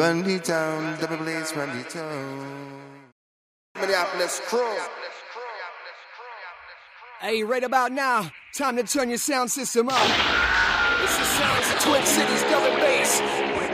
Run the town, double place, run the town. Minneapolis crew. Hey, right about now, time to turn your sound system up. It's the sounds of Twin Cities, double bass.